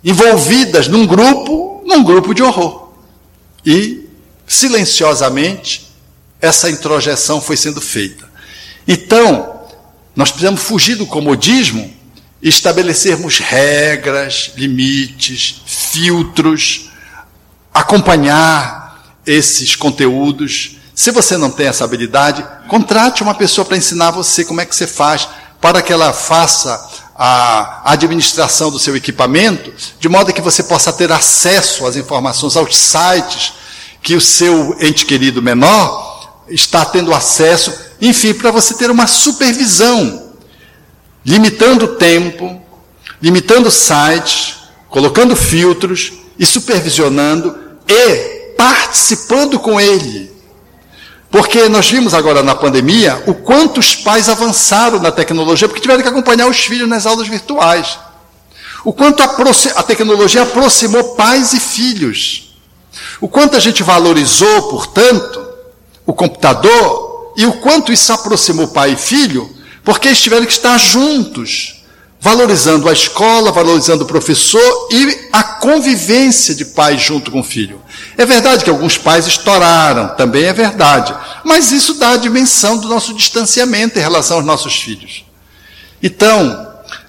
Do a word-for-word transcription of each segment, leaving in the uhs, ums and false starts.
envolvidas num grupo, num grupo de horror. E, silenciosamente, essa introjeção foi sendo feita. Então, nós precisamos fugir do comodismo e estabelecermos regras, limites, filtros, acompanhar esses conteúdos. Se você não tem essa habilidade, contrate uma pessoa para ensinar você como é que você faz, para que ela faça a administração do seu equipamento, de modo que você possa ter acesso às informações, aos sites que o seu ente querido menor está tendo acesso, enfim, para você ter uma supervisão, limitando o tempo, limitando sites, colocando filtros e supervisionando e participando com ele. Porque nós vimos agora na pandemia o quanto os pais avançaram na tecnologia, porque tiveram que acompanhar os filhos nas aulas virtuais. O quanto a, a tecnologia aproximou pais e filhos. O quanto a gente valorizou, portanto, o computador, e o quanto isso aproximou pai e filho, porque eles tiveram que estar juntos, valorizando a escola, valorizando o professor e a convivência de pai junto com o filho. É verdade que alguns pais estouraram, também é verdade, mas isso dá a dimensão do nosso distanciamento em relação aos nossos filhos. Então,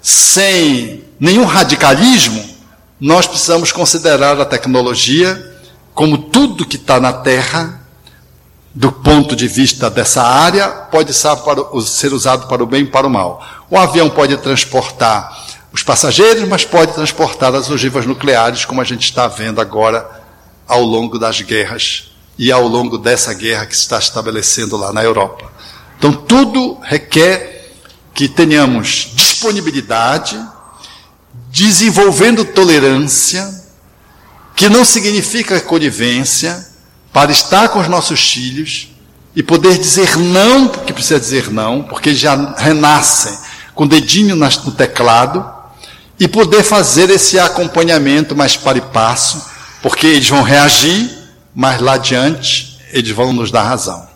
sem nenhum radicalismo, nós precisamos considerar a tecnologia como tudo que está na Terra, do ponto de vista dessa área, pode ser usado para o bem e para o mal. O avião pode transportar os passageiros, mas pode transportar as ogivas nucleares, como a gente está vendo agora ao longo das guerras e ao longo dessa guerra que se está estabelecendo lá na Europa. Então, tudo requer que tenhamos disponibilidade, desenvolvendo tolerância, que não significa conivência, para estar com os nossos filhos e poder dizer não, porque precisa dizer não, porque eles já renascem com o dedinho no teclado, e poder fazer esse acompanhamento mais para e passo, porque eles vão reagir, mas lá adiante eles vão nos dar razão.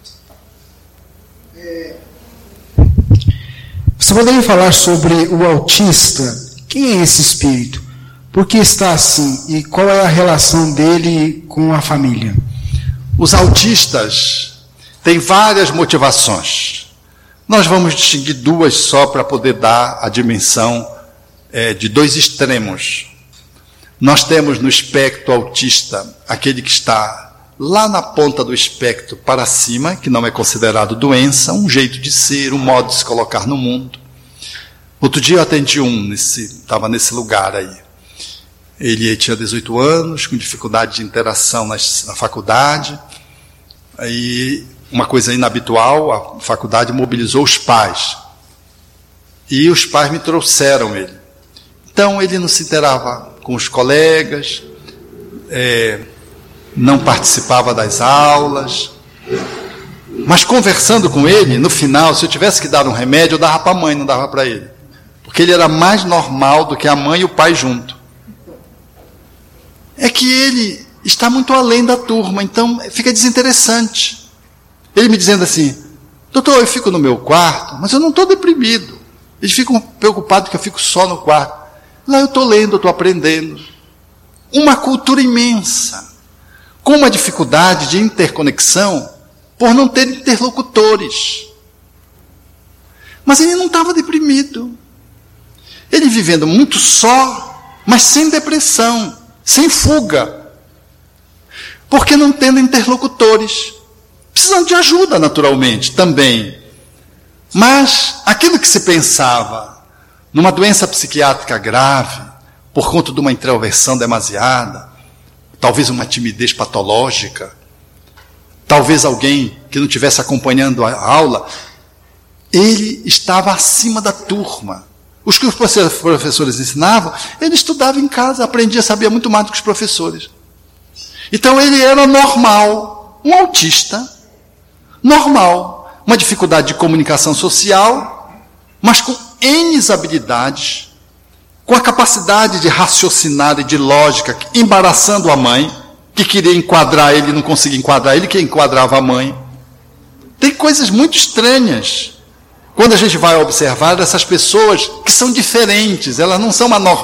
É... Você poderia falar sobre o autista? Quem é esse espírito? Por que está assim? E qual é a relação dele com a família? Os autistas têm várias motivações. Nós vamos distinguir duas só para poder dar a dimensão é, de dois extremos. Nós temos no espectro autista aquele que está lá na ponta do espectro para cima, que não é considerado doença, um jeito de ser, um modo de se colocar no mundo. Outro dia eu atendi um, estava nesse lugar aí. Ele tinha dezoito anos, com dificuldade de interação na, na faculdade. Aí, uma coisa inabitual, a faculdade mobilizou os pais. E os pais me trouxeram ele. Então, ele não se interava com os colegas, é, não participava das aulas. Mas, conversando com ele, no final, se eu tivesse que dar um remédio, eu dava para a mãe, não dava para ele. Porque ele era mais normal do que a mãe e o pai junto. É que ele está muito além da turma, então fica desinteressante. Ele me dizendo assim, doutor, eu fico no meu quarto, mas eu não estou deprimido. Eles ficam preocupados que eu fico só no quarto. Lá eu estou lendo, eu estou aprendendo. Uma cultura imensa, com uma dificuldade de interconexão, por não ter interlocutores. Mas ele não estava deprimido. Ele vivendo muito só, mas sem depressão, sem fuga, porque não tendo interlocutores, precisando de ajuda naturalmente também, mas aquilo que se pensava numa doença psiquiátrica grave, por conta de uma introversão demasiada, talvez uma timidez patológica, talvez alguém que não estivesse acompanhando a aula, ele estava acima da turma. Os que os professores ensinavam, ele estudava em casa, aprendia, sabia muito mais do que os professores. Então ele era normal, um autista, normal, uma dificuldade de comunicação social, mas com N habilidades, com a capacidade de raciocinar e de lógica, embaraçando a mãe, que queria enquadrar ele e não conseguia enquadrar ele, que enquadrava a mãe. Tem coisas muito estranhas. Quando a gente vai observar essas pessoas que são diferentes, elas não são anormais.